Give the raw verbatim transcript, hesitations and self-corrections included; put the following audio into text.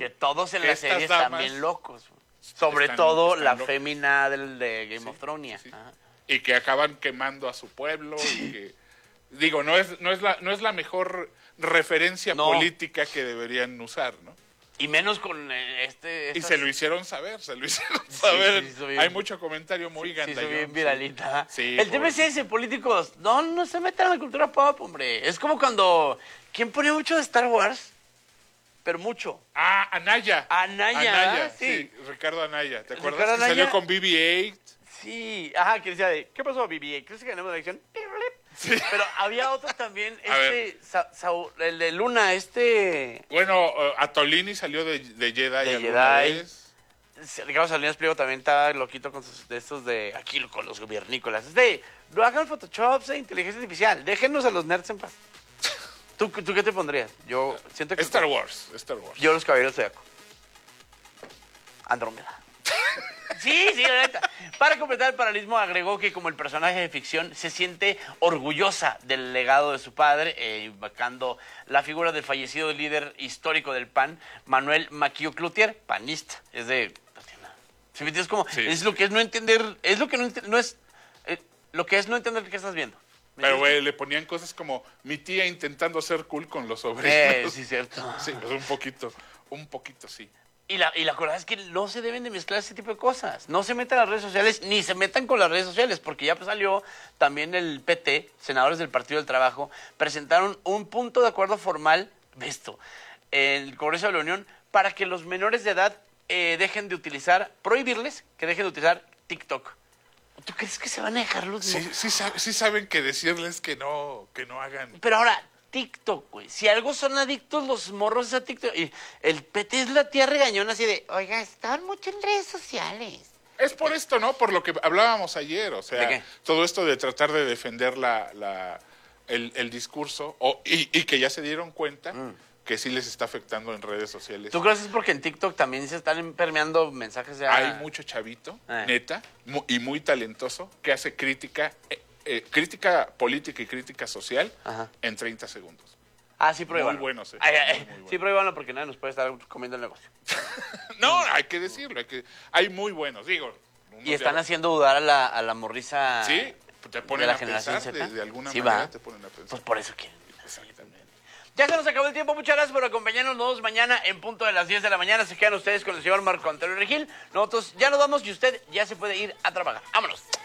Que todos en la estas serie damas están bien locos. Sobre están- todo están la locas. fémina del de Game Sí, of Thrones. sí, sí. Ajá. Y que acaban quemando a su pueblo y que digo, no es no es la no es la mejor referencia No. política que deberían usar, ¿no? Y menos con eh, este... Y estas- se lo hicieron saber, se lo hicieron saber. sí, hizo bien. Hay mucho comentario muy Sí, gandallón. sí, bien viralita. Sí, el tema es pobrecito. ese, políticos, no, no se metan en la cultura pop, hombre. Es como cuando... ¿Quién ponía mucho de Star Wars? Pero mucho. Ah, Anaya. Anaya, sí. Ricardo Anaya. ¿Te acuerdas Ricardo que Anaya. salió con B B ocho? Sí, ajá, que decía de, ¿qué pasó, Bibi? ¿Crees que ganamos la elección? Sí. Pero había otro también, A este, Sa- Saúl- el de Luna, este... Bueno, uh, Atolini salió de, de Jedi De alguna Jedi. vez. Ricardo Salinas Pliego también está loquito con sus, de estos de aquí con los gobiernícolas. Es de, no hagan Photoshop de inteligencia artificial. Déjenos a los nerds en paz. ¿Tú, ¿Tú qué te pondrías? Yo siento que... Star Wars, Star Wars. Yo los caballeros zodiaco. Andrómeda. Sí, sí, la neta. Para completar el paralelismo, agregó que como el personaje de ficción se siente orgullosa del legado de su padre, eh, invocando la figura del fallecido líder histórico del P A N, Manuel Maquillo Cloutier, panista. Es de... no tiene nada. ¿Sí me entiendes? Como, Sí. es lo que es no entender, es lo que no, ent- no es, eh, lo que es no entender qué estás viendo. ¿Me Pero, entiendes? güey, le ponían cosas como mi tía intentando ser cool con los sobrinos. Eh, sí, cierto. Sí, pues un poquito, un poquito sí. Y la, y la verdad es que no se deben de mezclar ese tipo de cosas. No se metan a las redes sociales, ni se metan con las redes sociales, porque ya salió también el P T, senadores del Partido del Trabajo, presentaron un punto de acuerdo formal, ve esto, en el Congreso de la Unión, para que los menores de edad eh, dejen de utilizar, prohibirles que dejen de utilizar TikTok. ¿Tú crees que se van a dejar los... Sí, sí, sab- sí saben que decirles que no, que no hagan. Pero ahora, TikTok, güey. Si algo son adictos los morros a TikTok. Y el P T es la tía regañona así de, oiga, están mucho en redes sociales. Es por esto, ¿no? Por lo que hablábamos ayer, o sea, ¿De qué? todo esto de tratar de defender la, la, el, el discurso o, y, y que ya se dieron cuenta que sí les está afectando en redes sociales. ¿Tú crees que es porque en TikTok también se están permeando mensajes de... Hay mucho chavito, Eh. neta, mu- y muy talentoso, que hace crítica, eh, eh, crítica política y crítica social Ajá. en treinta segundos. Ah, sí, pruébalo. Muy buenos, eh. Ay, ay, Muy, muy buenos. Sí, pruébalo porque nadie nos puede estar comiendo el negocio. No, hay que decirlo, hay, que, hay muy buenos, digo. unos Y están ya- haciendo dudar a la, a la morrisa... Sí, te ponen de la a generación pensar, de, Z. de alguna Sí, manera va. te ponen a pensar. Pues por eso quieren. Exactamente. Ya se nos acabó el tiempo. Muchas gracias por acompañarnos. Nos vemos mañana en punto de las diez de la mañana. Se quedan ustedes con el señor Marco Antonio Regil. Nosotros ya nos vamos y usted ya se puede ir a trabajar. Vámonos.